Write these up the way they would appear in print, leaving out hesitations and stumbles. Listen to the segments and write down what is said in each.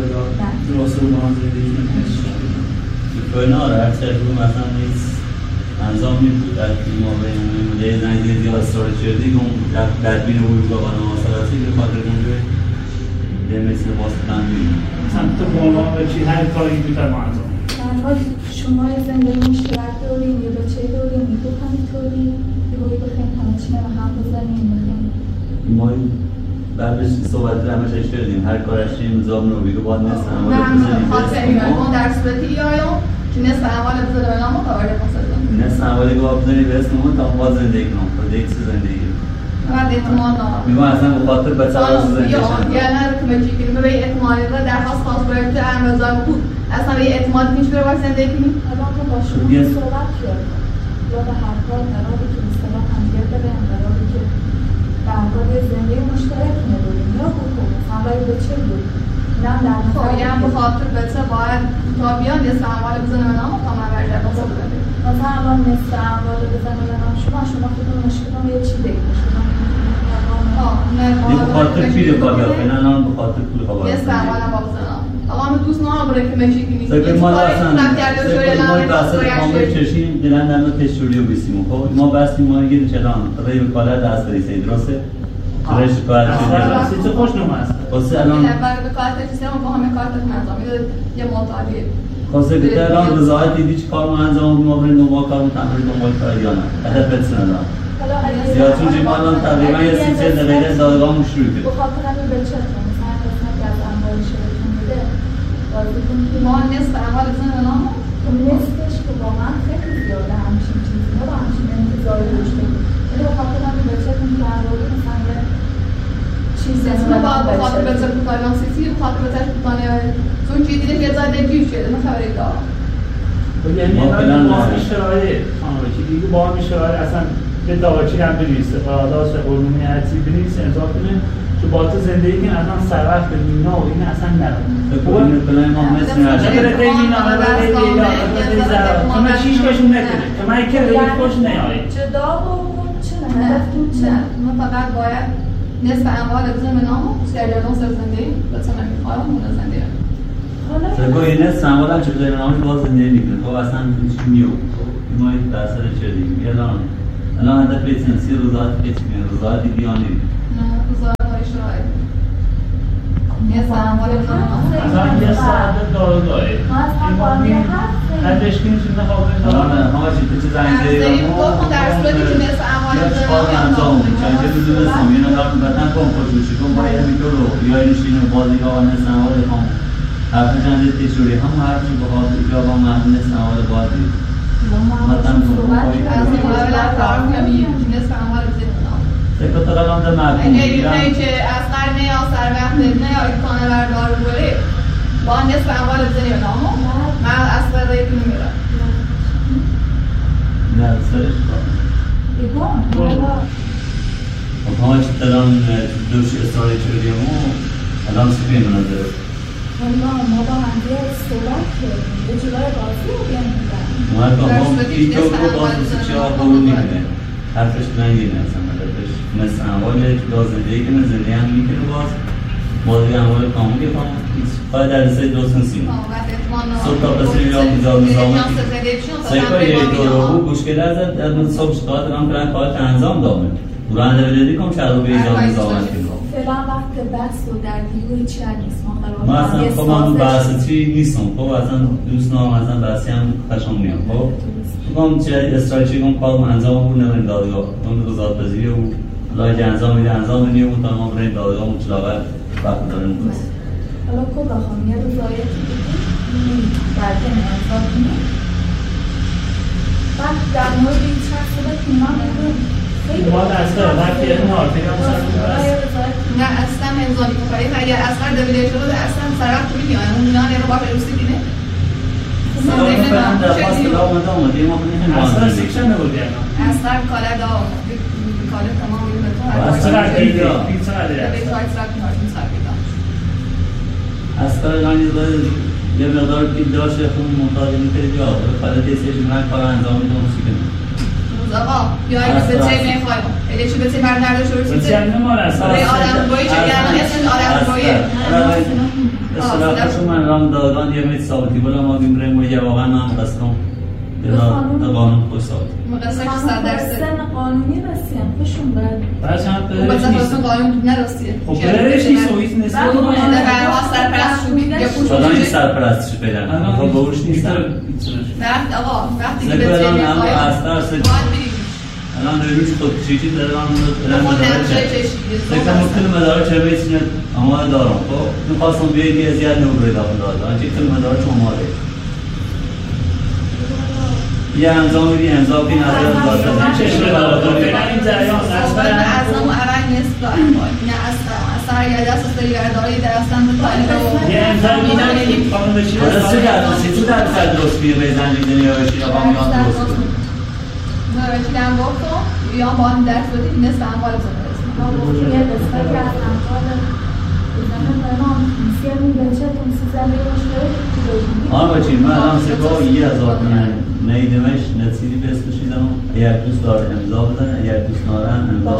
دراسته رو با هم زندگی نمیشه که ناراحت شد مثلا نیست انجامی بود در ما بینمون یه زنگ یا استوری کردی که اون در بین اروپا و نواسلاتی که خاطر اونجا یه مثل واسطن می‌بینیم مثلا تو با عنوان به چی هر کاری می‌تونم انجام در حال شما زندگی مشترک داریم یا بچه داریم میگو همینطوری یه بخیم همه چی هم بزنیم بخیم ما بعدش صحبت رو همش کردیم هر کارشی نظام رو بگو باید نصف اموال بزنیم خاطر اون در صورتی آیا که نصف اموال بزنیم به نام متوارد مصدم نصف اموالی که باید بزنیم به اسممون تا باید زندگی کنم خود یک سو زندگی بعد اعتماد نام میگم اصلا به خاطر بچه ها زندگی شدن یا نه که بچی کنیم به اعتمادی را درخواست خواست باید که امروزان بود اصلا به اعتمادی میشه برای باید زندگی کنیم حالا که با شما صحبت کردیم یا به هر حال قراری که مثلا همدیگر بریم قراری که به هر حال یه زندگی مشترک نداریم یا بکنیم مثلا باید بچه بود اینم در خب یعنی به خاطر بچه باید تا بیان نصف اموال بزنه به نام تا من برده بازا بده مثلا الان نصف اموال بزنه به نام شما خودتون مشکلتون یه چی بگید شما یه بخاطر پیل کاری آفرین الان بخاطر پول خواه نصف اموال هم با بزنم آقا همه دوست نام بره که مشی کنید سکر ما کامل چشیم دلن دلن تشوری و بیسیمون خب ما بستیم ما یه چلان رای به کالت از بریسه درسته؟ رای شکایت شده چه خوش نوم است خواسته الان به کالت چیزیم با همه کالت منظام یه معتادیه خواسته که الان رضایت دیدی چی کار ما انجام ما بریم دنبال کارمون تمرین دنبال کار یا نه هدف بتسن الان زیاد چون جیم الان تقریبا یه 30 دقیقه دادگاهمون شروع کرد بخاطر همین بچه مثلا قسمت از اموال شبتون بده ما نصف اموال بزنه به نام نصفش که واقعا خیلی زیاده همچین چیزی ما با همچین انتظاری داشته ولی بخاطر همین بچه‌تون که اموال مثلا یه چیزی اسمه باید بخاطر بچه کوتالیان سیسی بخاطر بچه کوتالیان چون چیزی دیده که زاده گیر شده من خبری دارم یعنی الان با هم اشتراعه دیگه با هم اشتراعه اصلا به داوچی هم بنویسه قرارداد قانونی هرچی بنویسه امضا کنه که با تو زندگی کن اصلا سر وقت مینا و این اصلا نرم بکنیم پلان ما مثل چه بره مینا من چیش کشون نکنه که من که بگید خوش نیایی جدا بکن چه هدفتون چه من فقط باید نصف اموال بزنه به نام سریالون سر زندگی بچه نمیخواهم اون زندگی سرکو این نصف اموال هم چه بزنه به نامش باز زندگی میکنه خب اصلا چی میو ما این بحثر چه دیگه الان هدف لیسنسی روزات کچمیه روزات دیانی نه روزات های شرایی نصف اموال بزنه به نام اصلا یه ساعت دارگاهه هدش کنیش این نخواهد همه چی زنگ دیگه در صورتی که نصف اموال بزنه به نام چه بدونستم یه نگاه بطن کن خوشوشی کن باید همینطور رو یا اینشین و بازی ها و نصف اموال کن حرف چنده تیشوری هم حرفی بخواد یا با محل نصف اموال بازی مثلا از این مبلغ کار کنیم که نصف اموال بزنه به نام سکر تا قلم در مردم اینه که از قرنه یا سر وقت نه یا کانه بردار بوره با نصف اموال بزنه به نام من از فرده یکی نمیرم نه سرش خب همه چی تلان دوش اصراری چردیم الان سپین منظر ما با همدیگه صحبت کردیم به جلوی بازی رو بیان میدن ما پیتو رو بازی چی ها قبول میکنه حرفش نگیره اصلا هدفش مثل امواله جدا زندگی کنه زندگی هم میکنه باز بازی اموال کاملی کنه باید در رسه دوستن سیمون صبح تا بسیم یا بزار نظامتی سیکا یه دورو گوش که لرزد از من صبح شکایت هم کنن کارت انجام دامه برانده بلیدی کم شرو به ایجاد نظامت کنم فعلا وقت بحث و درگیری هیچی نیست ما اصلا خب من بحثی نیستم خب اصلا دوست نام اصلا بحثی هم خشم میام خب میگم چه استراتژی کنم کار انجام بود نمیدونم دادگاه اون روزات پذیری و لایک انجام میده انجام میدیم اون تا ما بریم دادگاه مطلقاً وقت داریم نیست حالا کو بخوام یه روزایتی بگیم بعدی انجام کنیم بعد در مورد این چند ساله که ما میگم ما اصلا وقتی این حرفی هم نه اصلا انزامی کنیم اگر اصلا دویده شده اصلا سرقت میدیم اون میان رو با روسی بینه اصلا سیکشن نبودی اصلا کاله دا کاله تمام اصلا پیتزا اصلا یه مقدار پیل داشته خون محتاج میکنید یا خاله دیسیش من کار انجام میدم موسیقی کنم آقا یا اگه به چه میخوایم اگه چی به چه برداشته شده چیزی آدم بایی چه یعنی اسم آدم بایی اصلا چون من رام دادن یه مت ثابتی بالا ما گیم یه واقعا هم قسم در قانون خوش ثابت مقصر که 100% سن قانونی رسیم خوشون باید بچه‌ها مثلا خودتون قانون نرسیه خب برش نیست و هیچ نسبت نه برای سرپرست شدید یا پوش شدن این سرپرستش پیدا کنم خب باورش نیستم وقت آقا وقتی که به الان تیمی هم خواهید اصلا الان روش خود چیزی دارم خود نقشه چشیده فکر کنم مدار چه بیشتر آماده دارم خب می‌خواستم بیایی زیاد نوبری دادم چه کل مدار چون آماده یه امضا میدی امضا بین از دادن چشم برادر این جریان صحبت از اون اول نیست نه اصلا یا دست سریعداری در اصلا مطالبه یه امضا میدن قانون بشید چه درصد درست میره به زنجیدنی یا بشید یا بامیان درست میره وکیلم گفتم یا با هم درس بدید نصف اموال زنده یه قسمتی از اموال بچین من الان سکا 1000 تومان نیدمش نتیجی بس کشیدم اگر دوست داره امضا بزنه اگر دوست ندارن امضا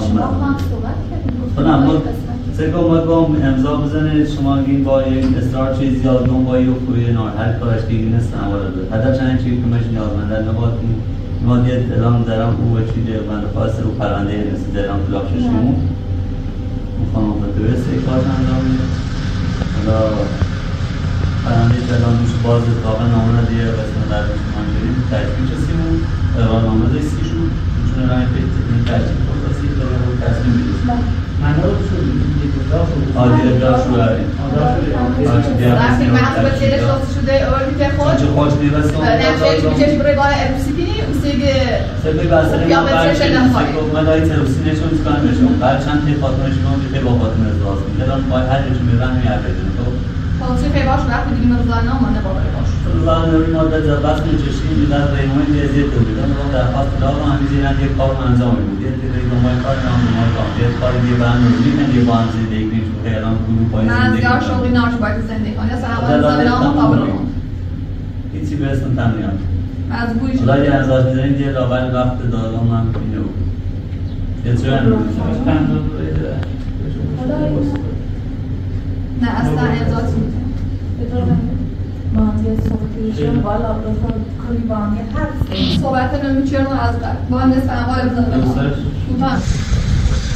بزنه سکا مگم امضا بزنه شما گین با یک استارت چیز یا دون با یک کوی نار هر کارش دیگه نیست اموال بده حتی چند چیزی که مش نیازمندن نبود ما دیگه الان دارم او چیزی من خواست رو پرونده نیست دارم فلاکششمون میخوام بهتره سکات انجام میده حالا پرنده الان دوش باز اتاقا نامونه دیگه قسم در بشمان شدیم تجبیل چسیمون اقرار نامه داشتی شد چون رای این تجبیل پرساسی داره رو تصمیم بیدید من رو شدیم یه دوتا شدیم آدیه جا شوهریم وقتی محصول به تیرش راستی شده اوردی که خود چه خوش دیوستان نفسش میچش برای بار ارپسیدی اوستیگه سبی بسته من مدای تروسی نشون کنم بشون بعد چند تی فاطمه شما که با فاطمه ازدواج میگه الان باید هر چی میرن میاد بدون تو فاطمه پیواش وقتی دیگه مرزانه اومده بالا باش الله نوری ماده در بس میچشیم در ریمون جزیه دویدن و در خواست داغ هم میزیرن یک کار انجام میدید یه دیگه دنبال کار نام دنبال کار یه کار دیگه بند رو میکنن یه بند زندگی که الان گروه پای من از یار شغلی نارش باید زندگی کنم یا سرابان زنام قابل هیچی به اسم تمنیان از بویش خدا یه ازاد بزنید یه لاغل وقت دادم هم اینو یه چون نه اصلا امضاتی میتونم باندی صحبتیشون بالا بخور کلی باندی هست صحبت نمیچرم از بعد با نصف اموال بزنم